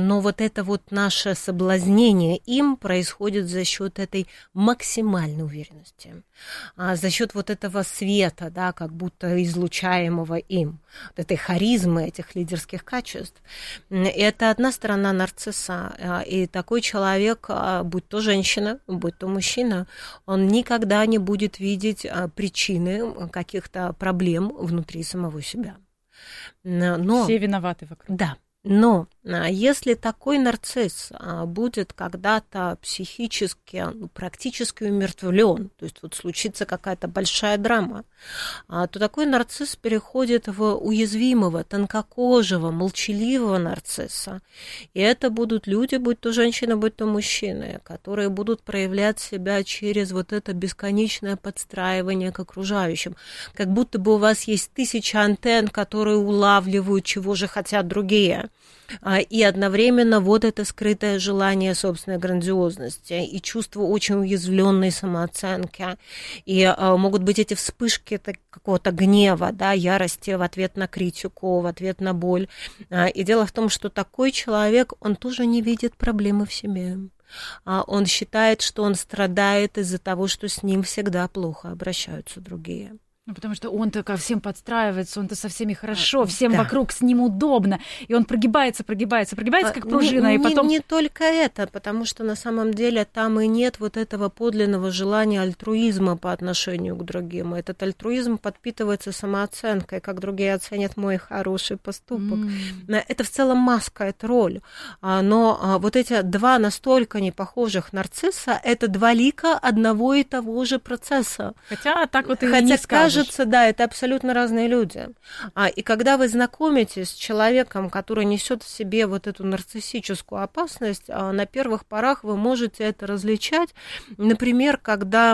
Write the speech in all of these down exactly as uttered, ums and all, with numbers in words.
но вот это вот наше соблазнение им происходит за счет этой максимальной уверенности, за счет вот этого света, да, как будто излучаемого им, вот этой харизмы, этих лидерских качеств. Это одна сторона нарцисса, и такой человек, будь то женщина, будь то мужчина, он никогда не будет видеть причины каких-то проблем внутри самого себя. Но, все виноваты вокруг. Да. Но если такой нарцисс будет когда-то психически, ну, практически умертвлен, то есть вот случится какая-то большая драма, то такой нарцисс переходит в уязвимого, тонкокожего, молчаливого нарцисса. И это будут люди, будь то женщины, будь то мужчины, которые будут проявлять себя через вот это бесконечное подстраивание к окружающим. Как будто бы у вас есть тысяча антенн, которые улавливают, чего же хотят другие. И одновременно вот это скрытое желание собственной грандиозности и чувство очень уязвленной самооценки. И могут быть эти вспышки какого-то гнева, да, ярости в ответ на критику, в ответ на боль. И дело в том, что такой человек, он тоже не видит проблемы в себе. Он считает, что он страдает из-за того, что с ним всегда плохо обращаются другие. Ну, потому что он-то ко всем подстраивается, он-то со всеми хорошо, всем да. вокруг с ним удобно, и он прогибается, прогибается, прогибается, как пружина, не, и потом... Не, не только это, потому что на самом деле там и нет вот этого подлинного желания альтруизма по отношению к другим. Этот альтруизм подпитывается самооценкой, как другие оценят мой хороший поступок. Mm. Это в целом маска, это роль. Но вот эти два настолько непохожих нарцисса, это два лика одного и того же процесса. Хотя так вот и Хотя не скажешь. Кажется, да, это абсолютно разные люди. А, и когда вы знакомитесь с человеком, который несет в себе вот эту нарциссическую опасность, а, на первых порах вы можете это различать. Например, когда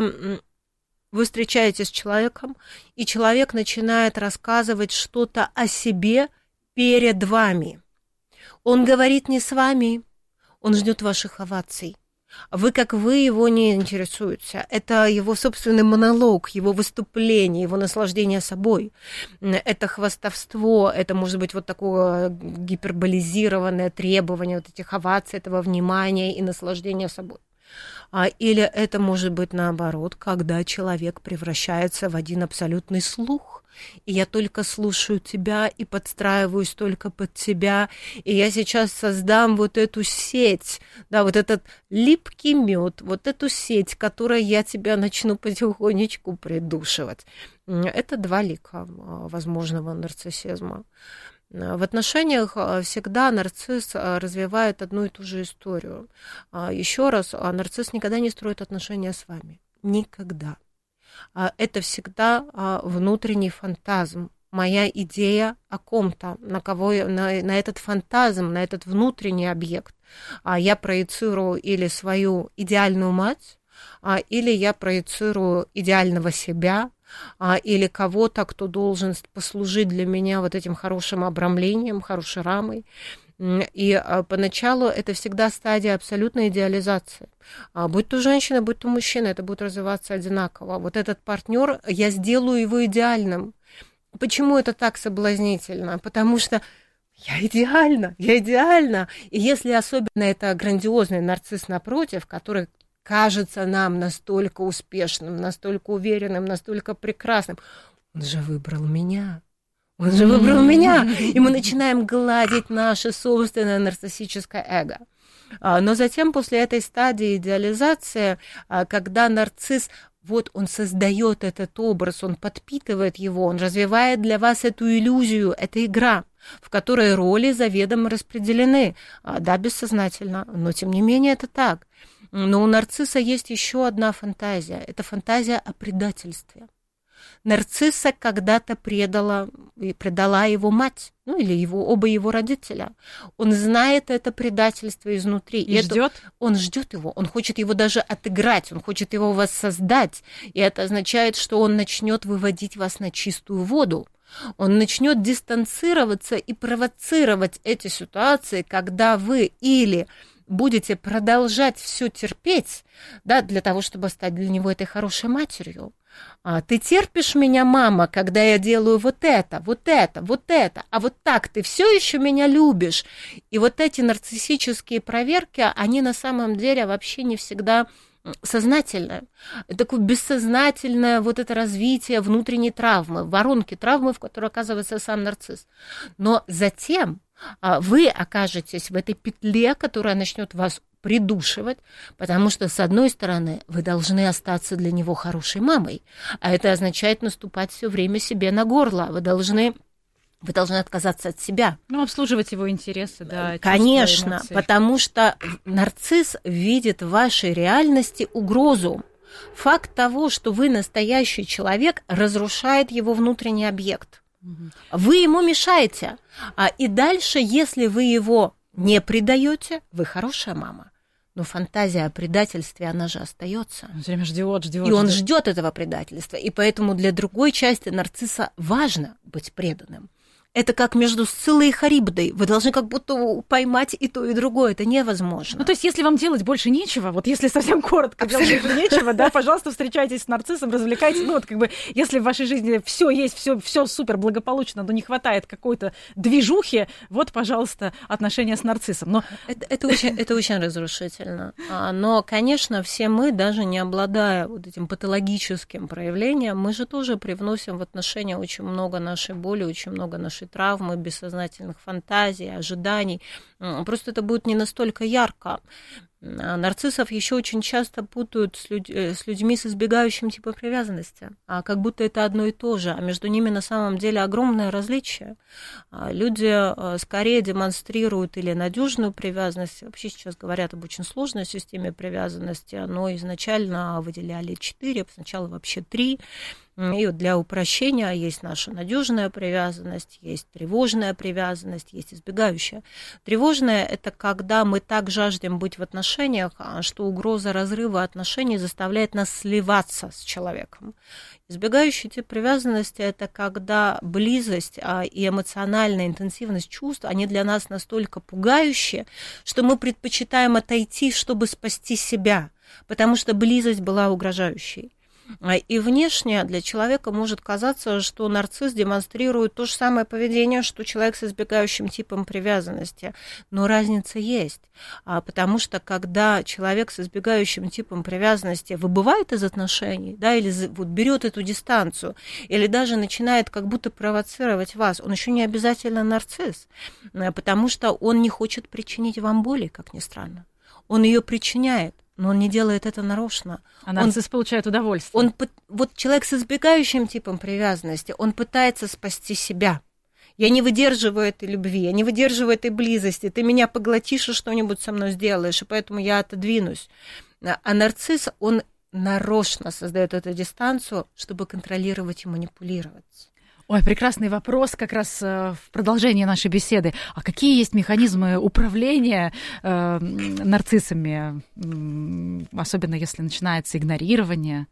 вы встречаетесь с человеком, и человек начинает рассказывать что-то о себе перед вами. Он говорит не с вами, он ждет ваших оваций. Вы, как вы, его не интересуете. Это его собственный монолог, его выступление, его наслаждение собой. Это хвастовство, это может быть вот такое гиперболизированное требование вот этих оваций, этого внимания и наслаждения собой. Или это может быть наоборот, когда человек превращается в один абсолютный слух. И я только слушаю тебя и подстраиваюсь только под тебя, и я сейчас создам вот эту сеть, да, вот этот липкий мед, вот эту сеть, которой я тебя начну потихонечку придушивать. Это два лика возможного нарциссизма. В отношениях всегда нарцисс развивает одну и ту же историю. Еще раз, нарцисс никогда не строит отношения с вами. Никогда. Это всегда внутренний фантазм. Моя идея о ком-то, на кого я, на, на этот фантазм, на этот внутренний объект. Я проецирую или свою идеальную мать, или я проецирую идеального себя, или кого-то, кто должен послужить для меня вот этим хорошим обрамлением, хорошей рамой. И поначалу это всегда стадия абсолютной идеализации. Будь то женщина, будь то мужчина, это будет развиваться одинаково. Вот этот партнер, я сделаю его идеальным. Почему это так соблазнительно? Потому что я идеальна, я идеальна. И если особенно это грандиозный нарцисс напротив, который кажется нам настолько успешным, настолько уверенным, настолько прекрасным, он же выбрал меня. Он же выбрал меня, и мы начинаем гладить наше собственное нарциссическое эго. Но затем, после этой стадии идеализации, когда нарцисс, вот он создает этот образ, он подпитывает его, он развивает для вас эту иллюзию, это игра, в которой роли заведомо распределены, да, бессознательно, но тем не менее это так. Но у нарцисса есть еще одна фантазия, это фантазия о предательстве. Нарцисса когда-то предала, предала его мать, ну или его, оба его родителя. Он знает это предательство изнутри. И, и ждет? Он ждет его, он хочет его даже отыграть, он хочет его воссоздать. И это означает, что он начнет выводить вас на чистую воду. Он начнет дистанцироваться и провоцировать эти ситуации, когда вы или будете продолжать все терпеть, да, для того, чтобы стать для него этой хорошей матерью, Ты терпишь меня, мама, когда я делаю вот это, вот это, вот это, а вот так ты все еще меня любишь. И вот эти нарциссические проверки, они на самом деле вообще не всегда сознательное. Такое бессознательное вот это развитие внутренней травмы, воронки травмы, в которой оказывается сам нарцисс. Но затем вы окажетесь в этой петле, которая начнет вас придушивать, потому что, с одной стороны, вы должны остаться для него хорошей мамой, а это означает наступать все время себе на горло. Вы должны, вы должны отказаться от себя. Ну, обслуживать его интересы, да. Конечно, чувства, потому что нарцисс видит в вашей реальности угрозу. Факт того, что вы настоящий человек, разрушает его внутренний объект. Угу. Вы ему мешаете. И дальше, если вы его не предаете, вы хорошая мама. Но фантазия о предательстве, она же остается. Он все время ждет, ждет. И он ждет этого предательства. И поэтому для другой части нарцисса важно быть преданным. Это как между Сциллой и Харибдой. Вы должны как будто поймать и то, и другое. Это невозможно. Ну, то есть, если вам делать больше нечего, вот если совсем коротко делать больше нечего, да, пожалуйста, встречайтесь с нарциссом, развлекайтесь. Ну, вот как бы, если в вашей жизни все есть, все, все супер благополучно, но не хватает какой-то движухи, вот, пожалуйста, отношения с нарциссом. Но это, это, очень, это очень разрушительно. Но, конечно, все мы, даже не обладая вот этим патологическим проявлением, мы же тоже привносим в отношения очень много нашей боли, очень много нашей травмы, бессознательных фантазий, ожиданий. Просто это будет не настолько ярко. Нарциссов еще очень часто путают с, людь- с людьми с избегающим типом привязанности, а как будто это одно и то же, а между ними на самом деле огромное различие. Люди скорее демонстрируют или надежную привязанность, вообще сейчас говорят об очень сложной системе привязанности, но изначально выделяли четыре, сначала вообще три. И вот для упрощения есть наша надежная привязанность, есть тревожная привязанность, есть избегающая. Тревожная – это когда мы так жаждем быть в отношениях, что угроза разрыва отношений заставляет нас сливаться с человеком. Избегающий тип привязанности – это когда близость и эмоциональная интенсивность чувств, они для нас настолько пугающие, что мы предпочитаем отойти, чтобы спасти себя, потому что близость была угрожающей. И внешне для человека может казаться, что нарцисс демонстрирует то же самое поведение, что человек с избегающим типом привязанности. Но разница есть, потому что когда человек с избегающим типом привязанности выбывает из отношений, да, или вот берет эту дистанцию, или даже начинает как будто провоцировать вас, он еще не обязательно нарцисс, потому что он не хочет причинить вам боли, как ни странно. Он ее причиняет. Но он не делает это нарочно. А нарцисс он, получает удовольствие. Он, вот человек с избегающим типом привязанности, он пытается спасти себя. Я не выдерживаю этой любви, я не выдерживаю этой близости. Ты меня поглотишь и что-нибудь со мной сделаешь, и поэтому я отодвинусь. А нарцисс, он нарочно создает эту дистанцию, чтобы контролировать и манипулировать. Ой, прекрасный вопрос как раз в продолжении нашей беседы. А какие есть механизмы управления э, нарциссами, особенно если начинается игнорирование?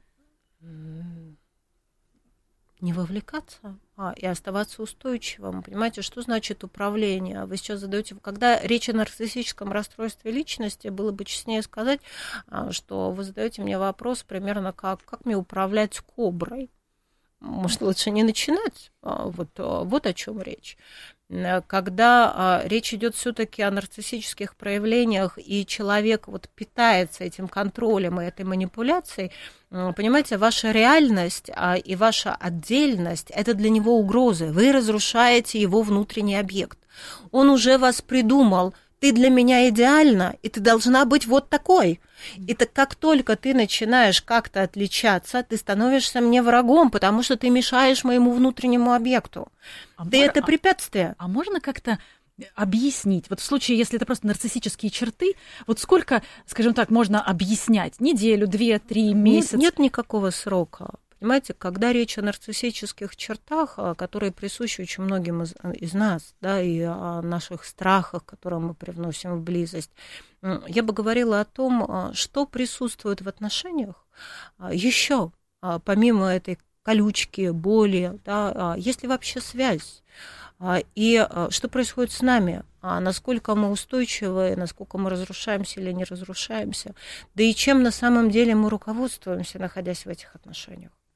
Не вовлекаться а, и оставаться устойчивым. Понимаете, что значит управление? Вы сейчас задаете, когда речь о нарциссическом расстройстве личности, было бы честнее сказать, что вы задаете мне вопрос примерно как, как мне управлять коброй. Может, лучше не начинать? Вот, вот о чем речь. Когда речь идет все-таки о нарциссических проявлениях, и человек вот питается этим контролем и этой манипуляцией, понимаете, ваша реальность и ваша отдельность – это для него угрозы. Вы разрушаете его внутренний объект. Он уже вас придумал. Ты для меня идеальна, и ты должна быть вот такой. И так как только ты начинаешь как-то отличаться, ты становишься мне врагом, потому что ты мешаешь моему внутреннему объекту. А ты мож... это препятствие. А, а можно как-то объяснить? Вот в случае, если это просто нарциссические черты, вот сколько, скажем так, можно объяснять? Неделю, две, три, месяц? Нет, нет никакого срока. Понимаете, когда речь о нарциссических чертах, которые присущи очень многим из, из нас, да, и о наших страхах, которые мы привносим в близость, я бы говорила о том, что присутствует в отношениях еще, помимо этой колючки, боли, да, есть ли вообще связь, и что происходит с нами, насколько мы устойчивы, насколько мы разрушаемся или не разрушаемся, да и чем на самом деле мы руководствуемся, находясь в этих отношениях.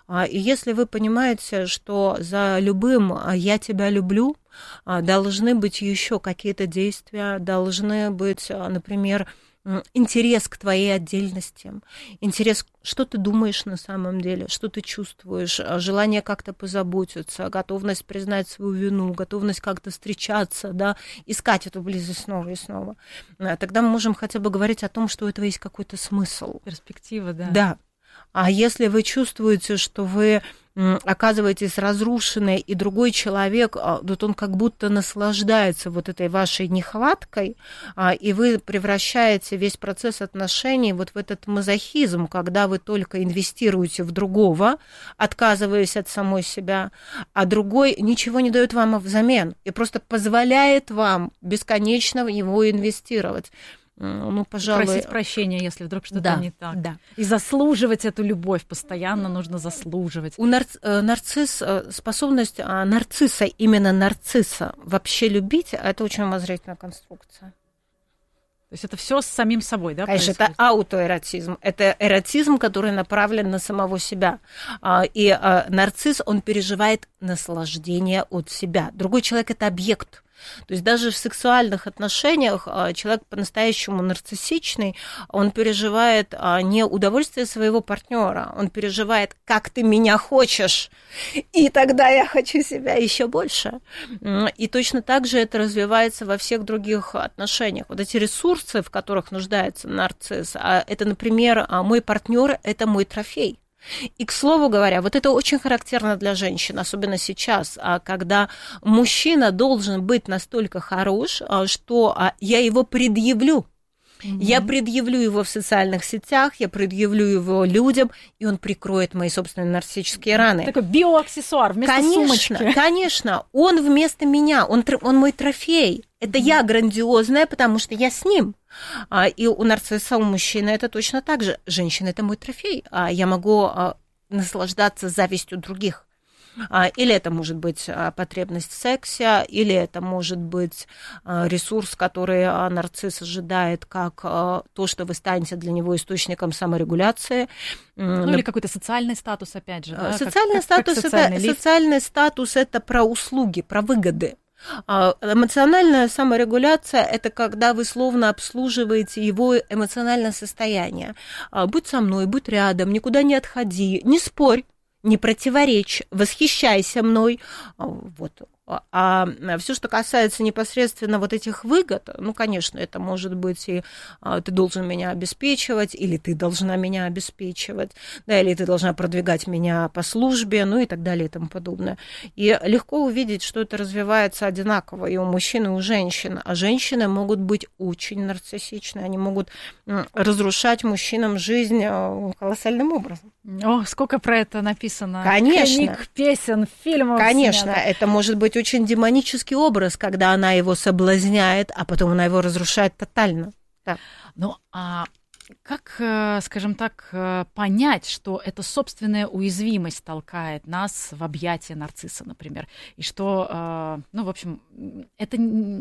И если вы понимаете, что за любым «я тебя люблю» должны быть еще какие-то действия, должны быть, например, интерес к твоей отдельности, интерес, что ты думаешь на самом деле, что ты чувствуешь, желание как-то позаботиться, готовность признать свою вину, готовность как-то встречаться, да, искать эту близость снова и снова. Тогда мы можем хотя бы говорить о том, что у этого есть какой-то смысл. Перспектива, да. Да. А если вы чувствуете, что вы оказываетесь разрушенной, и другой человек, вот он как будто наслаждается вот этой вашей нехваткой, и вы превращаете весь процесс отношений вот в этот мазохизм, когда вы только инвестируете в другого, отказываясь от самой себя, а другой ничего не дает вам взамен и просто позволяет вам бесконечно в него инвестировать. Ну, пожалуй... Просить прощения, если вдруг что-то да, не так. Да. И заслуживать эту любовь постоянно нужно заслуживать. У нарцисс, нарцисс, способность нарцисса, именно нарцисса, вообще любить, это очень умозрительная конструкция. То есть это все с самим собой, да? Конечно, происходит? Это аутоэротизм. Это эротизм, который направлен на самого себя. И нарцисс, он переживает наслаждение от себя. Другой человек – это объект. То есть даже в сексуальных отношениях человек по-настоящему нарциссичный, он переживает не удовольствие своего партнера, он переживает, как ты меня хочешь, и тогда я хочу себя еще больше. И точно так же это развивается во всех других отношениях. Вот эти ресурсы, в которых нуждается нарцисс, это, например, мой партнер – это мой трофей. И, к слову говоря, вот это очень характерно для женщин, особенно сейчас, когда мужчина должен быть настолько хорош, что я его предъявлю. Mm-hmm. Я предъявлю его в социальных сетях, я предъявлю его людям, и он прикроет мои собственные нарциссические раны. Такой биоаксессуар вместо конечно, сумочки. Конечно, он вместо меня, он, он мой трофей. Это mm-hmm. я грандиозная, потому что я с ним. И у нарцисса, у мужчины это точно так же. Женщина – это мой трофей. Я могу наслаждаться завистью других. Или это может быть потребность в сексе, или это может быть ресурс, который нарцисс ожидает, как то, что вы станете для него источником саморегуляции. Ну, или какой-то социальный статус, опять же. Да? Социальный, как, статус, как социальный, это, социальный статус – это про услуги, про выгоды. Эмоциональная саморегуляция – это когда вы словно обслуживаете его эмоциональное состояние. Будь со мной, будь рядом, никуда не отходи, не спорь, не противоречь, восхищайся мной. Вот. А все, что касается непосредственно вот этих выгод, ну, конечно, это может быть и ты должен меня обеспечивать, или ты должна меня обеспечивать, да, или ты должна продвигать меня по службе, ну и так далее и тому подобное. И легко увидеть, что это развивается одинаково и у мужчин, и у женщин. А женщины могут быть очень нарциссичны, они могут разрушать мужчинам жизнь колоссальным образом. О, сколько про это написано. Конечно. Книг, песен, фильмов. Конечно, снято. Это может быть очень демонический образ, когда она его соблазняет, а потом она его разрушает тотально. Да. Ну, а как, скажем так, понять, что эта собственная уязвимость толкает нас в объятия нарцисса, например, и что, ну, в общем, это...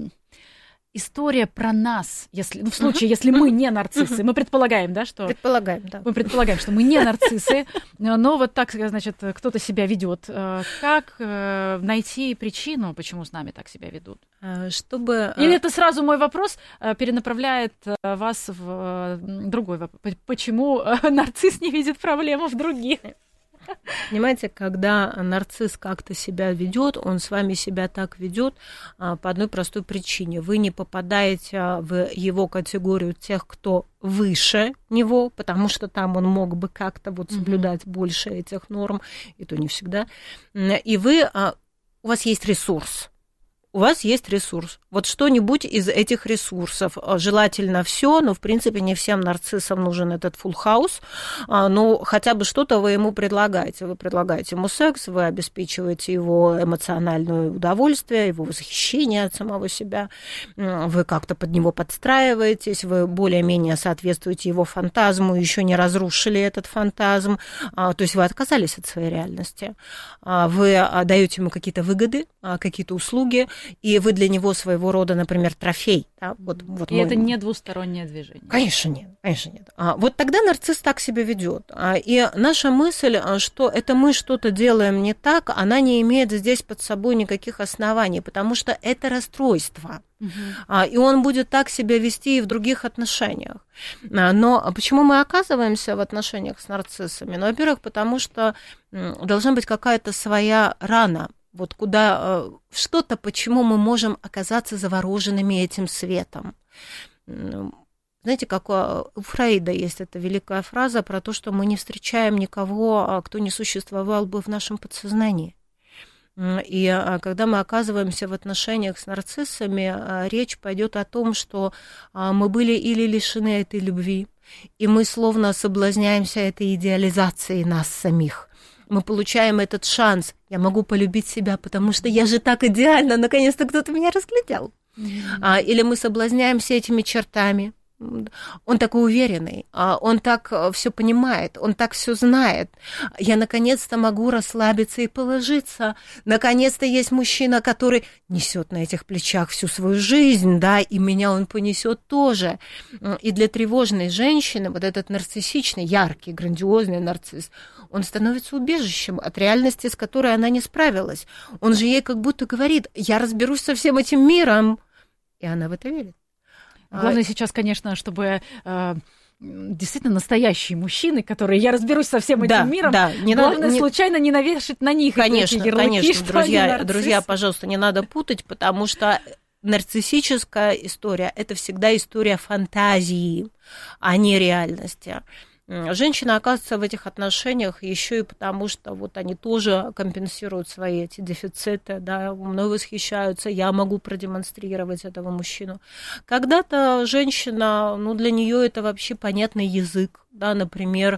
История про нас, если, ну, в случае, uh-huh. если мы не нарциссы, uh-huh. мы предполагаем, да, что... Предполагаем, да. Мы предполагаем, что мы не нарциссы, но вот так, значит, кто-то себя ведет. Как найти причину, почему с нами так себя ведут? Чтобы... Или это сразу мой вопрос перенаправляет вас в другой вопрос. Почему нарцисс не видит проблему в других? Понимаете, когда нарцисс как-то себя ведет, он с вами себя так ведет по одной простой причине. Вы не попадаете в его категорию тех, кто выше него, потому что там он мог бы как-то вот соблюдать mm-hmm. больше этих норм, и то не всегда. И вы, у вас есть ресурс. У вас есть ресурс. Вот что-нибудь из этих ресурсов. Желательно все, но, в принципе, не всем нарциссам нужен этот full house. Но хотя бы что-то вы ему предлагаете. Вы предлагаете ему секс, вы обеспечиваете его эмоциональное удовольствие, его восхищение от самого себя. Вы как-то под него подстраиваетесь, вы более-менее соответствуете его фантазму, еще не разрушили этот фантазм. То есть вы отказались от своей реальности. Вы даете ему какие-то выгоды, какие-то услуги, и вы для него своего рода, например, трофей. Да? Вот, вот и мой... это не двустороннее движение. Конечно нет, конечно нет. А, вот тогда нарцисс так себя ведет. А, и наша мысль, что это мы что-то делаем не так, она не имеет здесь под собой никаких оснований, потому что это расстройство. Uh-huh. А, и он будет так себя вести и в других отношениях. А, но почему мы оказываемся в отношениях с нарциссами? Ну, во-первых, потому что м, должна быть какая-то своя рана. Вот куда что-то, почему мы можем оказаться завороженными этим светом. Знаете, как у Фрейда есть эта великая фраза про то, что мы не встречаем никого, кто не существовал бы в нашем подсознании. И когда мы оказываемся в отношениях с нарциссами, речь пойдет о том, что мы были или лишены этой любви, и мы словно соблазняемся этой идеализацией нас самих. Мы получаем этот шанс. Я могу полюбить себя, потому что я же так идеально, наконец-то кто-то меня разглядел. Mm-hmm. А, или мы соблазняемся этими чертами. Он такой уверенный, он так все понимает, он так все знает. Я наконец-то могу расслабиться и положиться. Наконец-то есть мужчина, который несет на этих плечах всю свою жизнь, да, и меня он понесет тоже. И для тревожной женщины вот этот нарциссичный, яркий, грандиозный нарцисс, он становится убежищем от реальности, с которой она не справилась. Он же ей как будто говорит: я разберусь со всем этим миром. И она в это верит. Главное сейчас, конечно, чтобы э, действительно настоящие мужчины, которые я разберусь со всем этим да, миром, да, не главное надо, не... случайно не навешать на них конечно, эти ярлыки, конечно, что друзья, друзья, пожалуйста, не надо путать, потому что нарциссическая история – это всегда история фантазии, а не реальности. Женщина оказывается в этих отношениях еще и потому, что вот они тоже компенсируют свои эти дефициты, да, мной восхищаются, я могу продемонстрировать этого мужчину. Когда-то женщина, ну, для нее это вообще понятный язык, да, например,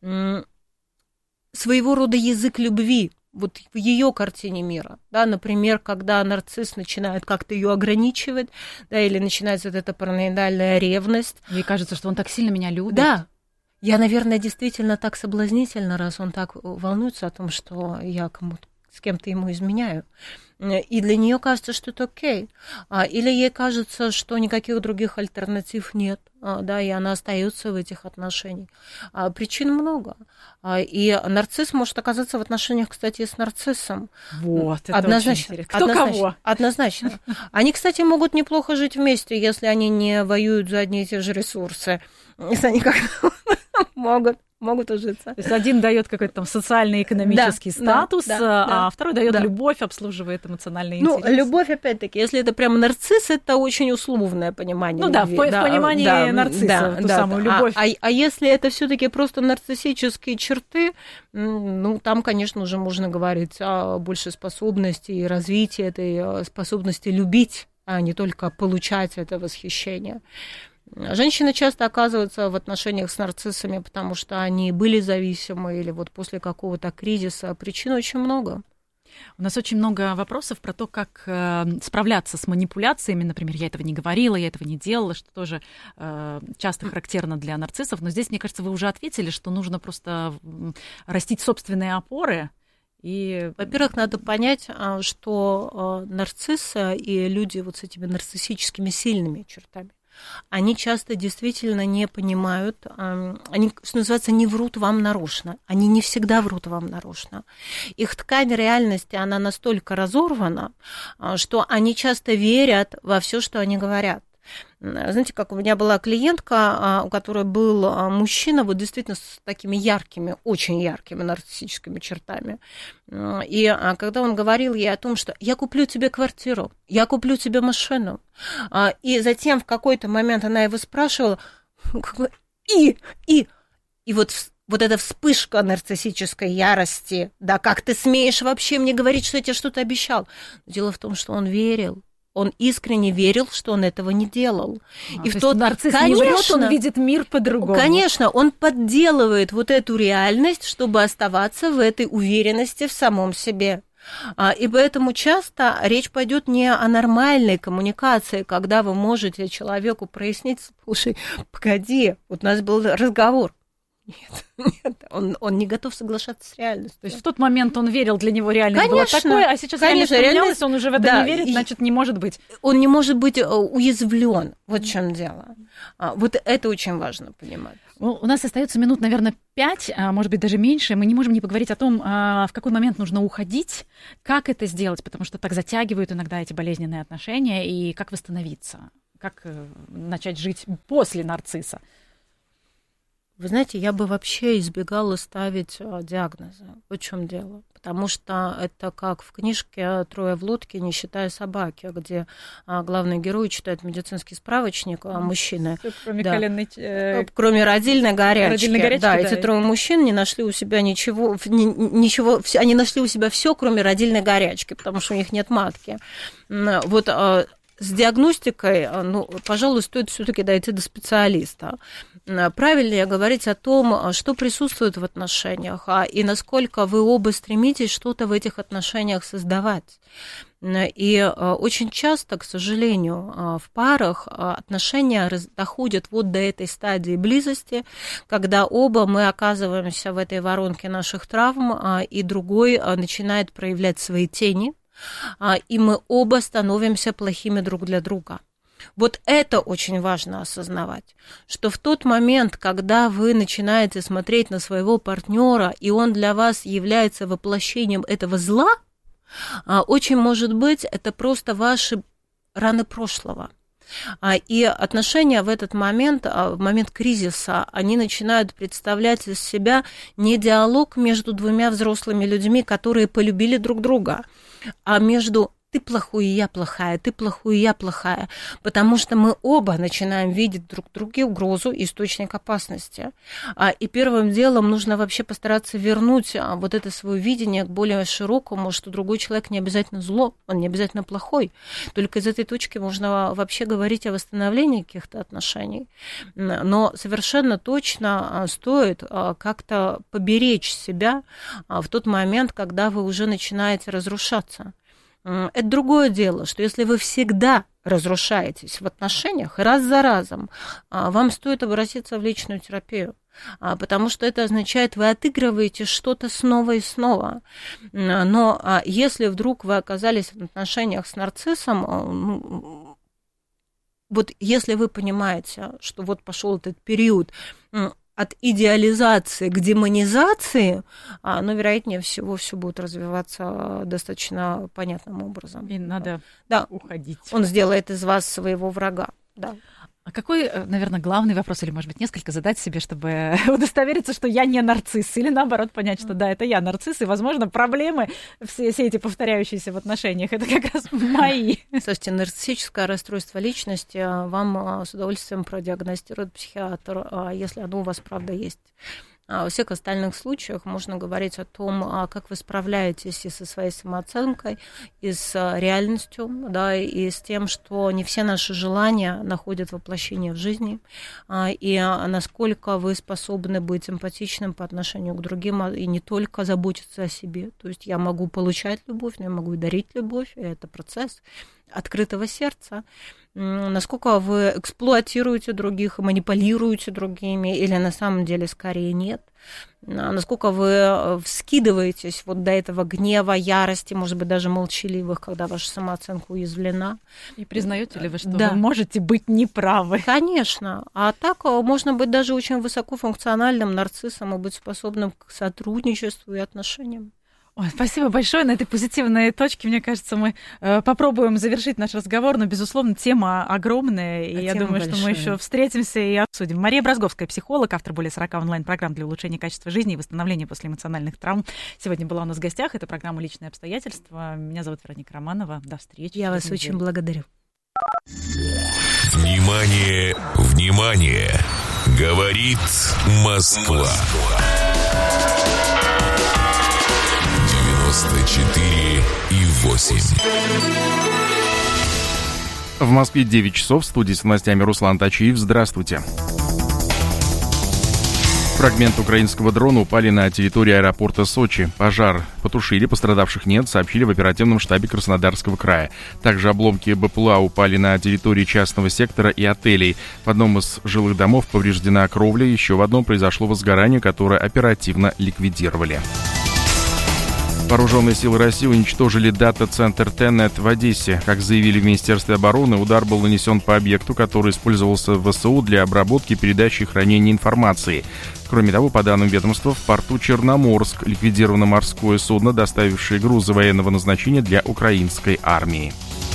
своего рода язык любви. Вот в ее картине мира, да, например, когда нарцисс начинает как-то ее ограничивать, да, или начинается вот эта параноидальная ревность. Ей кажется, что он так сильно меня любит. Да. Я, наверное, действительно так соблазнительна, раз он так волнуется о том, что я кому-то, с кем-то ему изменяю. И для нее кажется, что это окей. Или ей кажется, что никаких других альтернатив нет, да, и она остается в этих отношениях. Причин много. И нарцисс может оказаться в отношениях, кстати, с нарциссом. Вот, это однозначно. Очень Кто однозначно, кого? Однозначно. Они, кстати, могут неплохо жить вместе, если они не воюют за одни и те же ресурсы. Если они как-то могут. Могут ужиться. То есть один дает какой-то там социально-экономический да, статус, да, да, а да, второй дает да. любовь, обслуживает эмоциональные ну, интересы. Ну, любовь, опять-таки, если это прям нарцисс, это очень условное понимание. Ну любви. да, в, да, в понимании да, нарцисса, да, ту да, самую да. любовь. А, а, а если это все-таки просто нарциссические черты, ну, там, конечно, уже можно говорить о большей способности и развитии этой способности любить, а не только получать это восхищение. Женщины часто оказываются в отношениях с нарциссами, потому что они были зависимы или вот после какого-то кризиса. Причин очень много. У нас очень много вопросов про то, как э, справляться с манипуляциями. Например, я этого не говорила, я этого не делала, что тоже э, часто характерно для нарциссов. Но здесь, мне кажется, вы уже ответили, что нужно просто растить собственные опоры. И, во-первых, надо понять, что нарциссы и люди вот с этими нарциссическими сильными чертами, они часто действительно не понимают, они, что называется, не врут вам нарочно, они не всегда врут вам нарочно. Их ткань реальности, она настолько разорвана, что они часто верят во все, что они говорят. Знаете, как у меня была клиентка, у которой был мужчина вот действительно с такими яркими, очень яркими нарциссическими чертами. И когда он говорил ей о том, что я куплю тебе квартиру, я куплю тебе машину, и затем в какой-то момент она его спрашивала, и, и, и вот вот эта вспышка нарциссической ярости, да, как ты смеешь вообще мне говорить, что я тебе что-то обещал? Дело в том, что он верил. Он искренне верил, что он этого не делал. А, и то в тот нарцисс конечно, не врет, он видит мир по-другому. Конечно, он подделывает вот эту реальность, чтобы оставаться в этой уверенности в самом себе. И поэтому часто речь пойдет не о нормальной коммуникации, когда вы можете человеку прояснить: слушай, погоди, вот у нас был разговор. Нет, нет, он, он не готов соглашаться с реальностью. То есть в тот момент он верил, для него реальность конечно, была такой, а сейчас конечно, реальность поменялась, он уже в это да, не верит, значит, не может быть. Он не может быть уязвлен. Вот в чем дело. Вот это очень важно понимать. У нас остается минут, наверное, пять, может быть, даже меньше. Мы не можем не поговорить о том, в какой момент нужно уходить, как это сделать, потому что так затягивают иногда эти болезненные отношения, и как восстановиться, как начать жить после нарцисса. Вы знаете, я бы вообще избегала ставить диагнозы. Вот в чем дело. Потому что это как в книжке «Трое в лодке, не считая собаки», где главный герой читает медицинский справочник, а мужчины... Все, кроме да, коленной... Э... Кроме родильной горячки. Родильной горячки, да, да, эти трое мужчин не нашли у себя ничего, ничего... Они нашли у себя все, кроме родильной горячки, потому что у них нет матки. Вот... С диагностикой, ну, пожалуй, стоит все-таки дойти до специалиста. Правильнее говорить о том, что присутствует в отношениях, и насколько вы оба стремитесь что-то в этих отношениях создавать. И очень часто, к сожалению, в парах отношения доходят вот до этой стадии близости, когда оба мы оказываемся в этой воронке наших травм, и другой начинает проявлять свои тени, и мы оба становимся плохими друг для друга. Вот это очень важно осознавать, что в тот момент, когда вы начинаете смотреть на своего партнера, и он для вас является воплощением этого зла, очень может быть, это просто ваши раны прошлого. И отношения в этот момент, в момент кризиса, они начинают представлять из себя не диалог между двумя взрослыми людьми, которые полюбили друг друга, а между ты плохой, и я плохая, ты плохой, и я плохая, потому что мы оба начинаем видеть друг в друге угрозу, источник опасности. И первым делом нужно вообще постараться вернуть вот это свое видение к более широкому, что другой человек не обязательно зло, он не обязательно плохой. Только из этой точки можно вообще говорить о восстановлении каких-то отношений. Но совершенно точно стоит как-то поберечь себя в тот момент, когда вы уже начинаете разрушаться. Это другое дело, что если вы всегда разрушаетесь в отношениях, раз за разом, вам стоит обратиться в личную терапию, потому что это означает, вы отыгрываете что-то снова и снова. Но если вдруг вы оказались в отношениях с нарциссом, ну, вот если вы понимаете, что вот пошел этот период от идеализации к демонизации, но, вероятнее всего, все будет развиваться достаточно понятным образом. И надо да. уходить. Он сделает из вас своего врага. Да. А какой, наверное, главный вопрос, или, может быть, несколько задать себе, чтобы удостовериться, что я не нарцисс, или, наоборот, понять, что да, это я нарцисс, и, возможно, проблемы, все, все эти повторяющиеся в отношениях, это как раз мои. Слушайте, нарциссическое расстройство личности вам с удовольствием продиагностирует психиатр, если оно у вас, правда, есть. Во всех остальных случаях можно говорить о том, как вы справляетесь и со своей самооценкой, и с реальностью, да, и с тем, что не все наши желания находят воплощение в жизни, и насколько вы способны быть эмпатичным по отношению к другим, и не только заботиться о себе. То есть я могу получать любовь, но я могу и дарить любовь, и это процесс открытого сердца. Насколько вы эксплуатируете других, манипулируете другими, или на самом деле скорее нет. Насколько вы вскидываетесь вот до этого гнева, ярости, может быть, даже молчаливых, когда ваша самооценка уязвлена. И признаете ли вы, что да. вы можете быть неправы? Конечно. А так можно быть даже очень высокофункциональным нарциссом и быть способным к сотрудничеству и отношениям. Ой, спасибо большое. На этой позитивной точке, мне кажется, мы э, попробуем завершить наш разговор, но, безусловно, тема огромная, и а я думаю, большая. Что мы еще встретимся и обсудим. Мария Бразговская, психолог, автор более сорока онлайн-программ для улучшения качества жизни и восстановления после эмоциональных травм. Сегодня была у нас в гостях. Это программа «Личные обстоятельства». Меня зовут Вероника Романова. До встречи. Я вас очень благодарю. Внимание, внимание! Говорит Москва. девяносто четыре и восемь. В Москве девять часов. В студии с новостями Руслан Тачиев. Здравствуйте. Фрагменты украинского дрона упали на территории аэропорта Сочи. Пожар потушили, пострадавших нет, сообщили в оперативном штабе Краснодарского края. Также обломки БПЛА упали на территории частного сектора и отелей. В одном из жилых домов повреждена кровля, еще в одном произошло возгорание, которое оперативно ликвидировали. Вооруженные силы России уничтожили дата-центр Тенет в Одессе. Как заявили в Министерстве обороны, удар был нанесен по объекту, который использовался в ВСУ для обработки, передачи и хранения информации. Кроме того, по данным ведомства, в порту Черноморск ликвидировано морское судно, доставившее грузы военного назначения для украинской армии.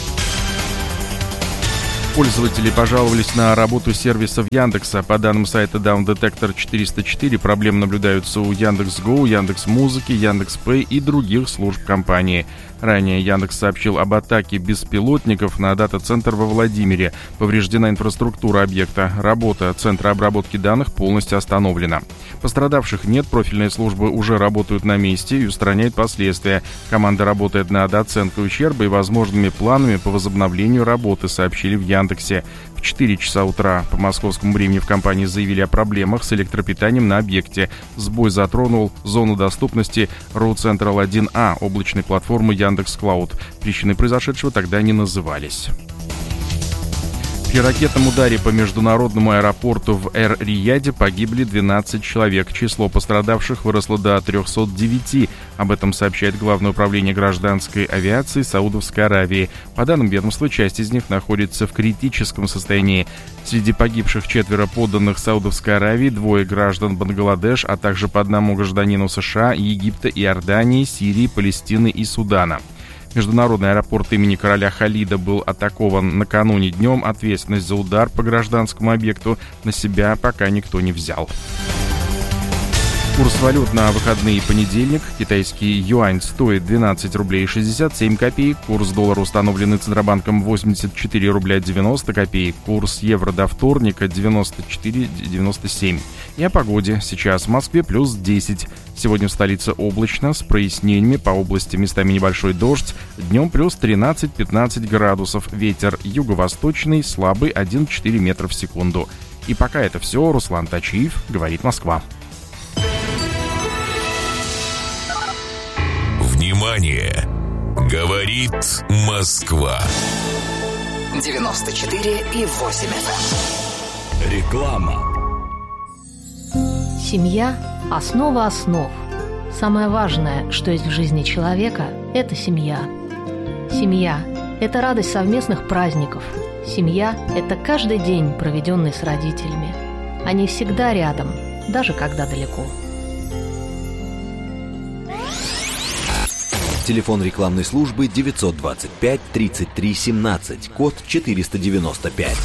Пользователи пожаловались на работу сервисов Яндекса. По данным сайта Down Detector четыреста четыре, проблемы наблюдаются у Яндекс.Го, Яндекс.Музыки, Яндекс.Пэй и других служб компании. Ранее Яндекс сообщил об атаке беспилотников на дата-центр во Владимире. Повреждена инфраструктура объекта. Работа центра обработки данных полностью остановлена. Пострадавших нет, профильные службы уже работают на месте и устраняют последствия. Команда работает над оценкой ущерба и возможными планами по возобновлению работы, сообщили в Яндексе. В четыре часа утра по московскому времени в компании заявили о проблемах с электропитанием на объекте. Сбой затронул зону доступности Road Central один А, облачной платформы Яндекс.Клауд. Причины произошедшего тогда не назывались. При ракетном ударе по международному аэропорту в Эр-Рияде погибли двенадцать человек. Число пострадавших выросло до трёхсот девяти. Об этом сообщает Главное управление гражданской авиации Саудовской Аравии. По данным ведомства, часть из них находится в критическом состоянии. Среди погибших четверо подданных Саудовской Аравии, двое граждан Бангладеш, а также по одному гражданину США, Египта, Иордании, Сирии, Палестины и Судана. Международный аэропорт имени короля Халида был атакован накануне днем. Ответственность за удар по гражданскому объекту на себя пока никто не взял. Курс валют на выходные и понедельник. Китайский юань стоит двенадцать рублей шестьдесят семь копеек. Курс доллара, установленный Центробанком, восемьдесят четыре рубля девяносто копеек. Курс евро до вторника девяносто четыре девяносто семь. И о погоде. Сейчас в Москве плюс десять. Сегодня в столице облачно, с прояснениями, по области местами небольшой дождь. Днем плюс тринадцать-пятнадцать градусов. Ветер юго-восточный, слабый, один целых четыре десятых метра в секунду. И пока это все. Руслан Тачиев, говорит Москва. Внимание! Говорит Москва. девяносто четыре и восемь эф эм. Реклама. Семья – основа основ. Самое важное, что есть в жизни человека – это семья. Семья – это радость совместных праздников. Семья – это каждый день, проведенный с родителями. Они всегда рядом, даже когда далеко. Телефон рекламной службы девятьсот двадцать пять тридцать три семнадцать, код четыреста девяносто пять.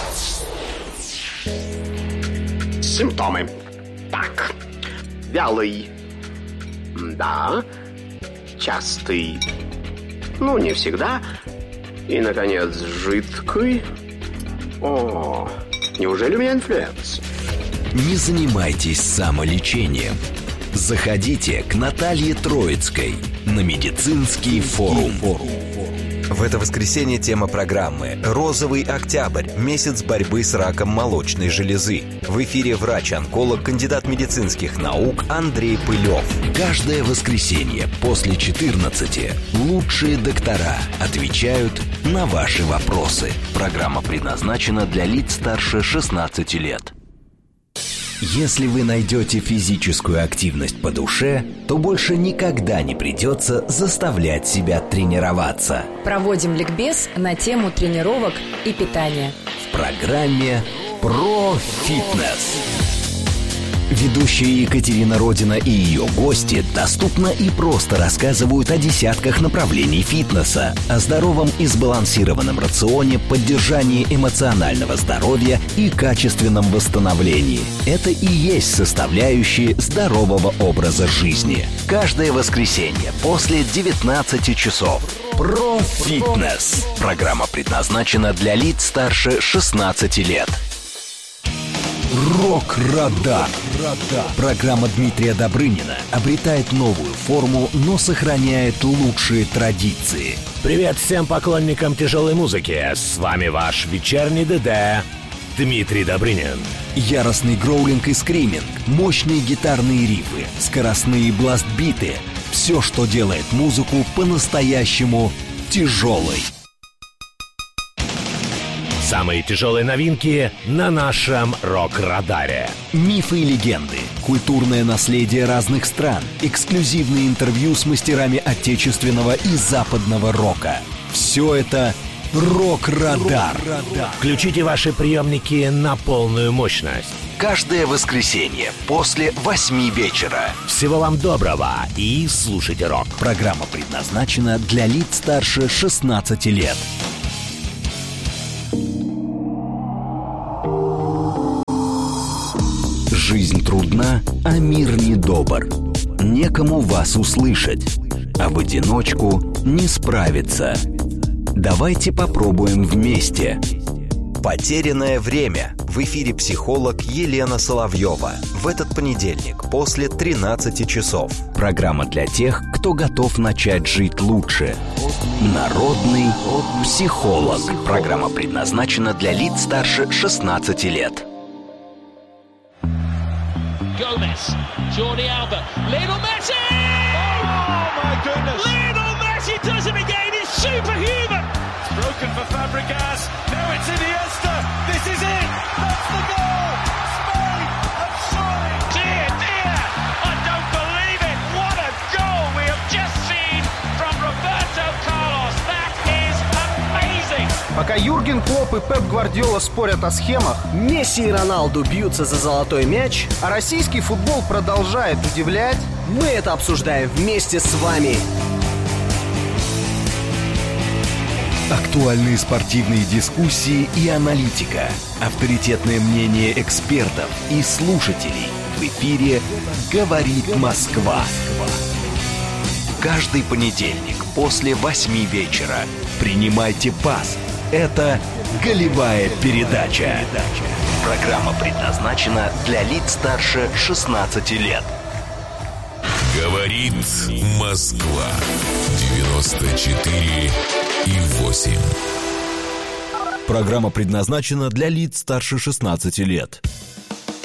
Симптомы. Так, вялый, да, частый, ну не всегда, и, наконец, жидкий. О, неужели у меня инфлюенс? Не занимайтесь самолечением. Заходите к Наталье Троицкой на медицинский форум. В это воскресенье тема программы «Розовый октябрь. Месяц борьбы с раком молочной железы». В эфире врач-онколог, кандидат медицинских наук Андрей Пылев. Каждое воскресенье после четырнадцати лучшие доктора отвечают на ваши вопросы. Программа предназначена для лиц старше шестнадцати лет. Если вы найдете физическую активность по душе, то больше никогда не придется заставлять себя тренироваться. Проводим ликбез на тему тренировок и питания. В программе «Про фитнес». Ведущие Екатерина Родина и ее гости доступно и просто рассказывают о десятках направлений фитнеса, о здоровом и сбалансированном рационе, поддержании эмоционального здоровья и качественном восстановлении. Это и есть составляющие здорового образа жизни. Каждое воскресенье после девятнадцати часов. Про фитнес. Программа предназначена для лиц старше шестнадцати лет. Рок-радар. Программа Дмитрия Добрынина обретает новую форму, но сохраняет лучшие традиции. Привет всем поклонникам тяжелой музыки. С вами ваш вечерний ДД Дмитрий Добрынин. Яростный гроулинг и скриминг, мощные гитарные рифы, скоростные бласт-биты. Все, что делает музыку по-настоящему тяжелой. Самые тяжелые новинки на нашем рок-радаре. Мифы и легенды, культурное наследие разных стран, эксклюзивные интервью с мастерами отечественного и западного рока. Все это «Рок-радар». Включите ваши приемники на полную мощность. Каждое воскресенье после восьми вечера. Всего вам доброго и слушайте рок. Программа предназначена для лиц старше шестнадцати лет. Жизнь трудна, а мир недобр. Некому вас услышать, а в одиночку не справиться. Давайте попробуем вместе. «Потерянное время». В эфире психолог Елена Соловьева. В этот понедельник после тринадцати часов. Программа для тех, кто готов начать жить лучше. Народный психолог. Программа предназначена для лиц старше шестнадцати лет. Gomez, Jordi Alba, Lionel Messi! Oh my goodness! Lionel Messi does it again. He's superhuman. It's broken for Fabregas. Now it's Iniesta. This is it. That's the goal. Spain have surely. Dear, dear, I don't believe it. What a goal we have just seen from Roberto Carlos. That is amazing. Пока Юрген Клопп и Пеп Гвардиола спорят о схемах, Месси и Роналду бьются за золотой мяч, а российский футбол продолжает удивлять, мы это обсуждаем вместе с вами. Актуальные спортивные дискуссии и аналитика. Авторитетное мнение экспертов и слушателей. В эфире «Говорит Москва». Каждый понедельник после восьми вечера. Принимайте пас. Это «Голевая передача». Программа предназначена для лиц старше шестнадцати лет. Говорит Москва. девяносто четыре и восемь. Программа предназначена для лиц старше шестнадцати лет.